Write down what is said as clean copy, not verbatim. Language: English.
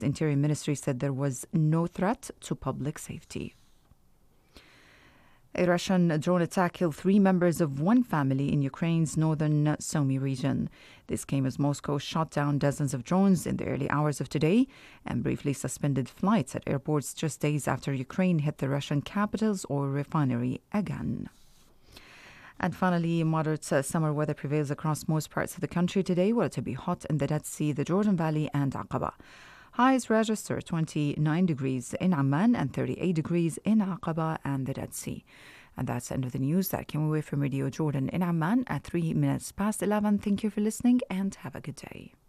The Interior Ministry said there was no threat to public safety. A Russian drone attack killed 3 members of one family in Ukraine's northern Sumy region. This came as Moscow shot down dozens of drones in the early hours of today and briefly suspended flights at airports just days after Ukraine hit the Russian capital's oil refinery again. And finally, moderate summer weather prevails across most parts of the country today, where it will be hot in the Dead Sea, the Jordan Valley and Aqaba. Highs register 29 degrees in Amman and 38 degrees in Aqaba and the Dead Sea. And that's the end of the news that came away from Radio Jordan in Amman at 3 minutes past 11. Thank you for listening and have a good day.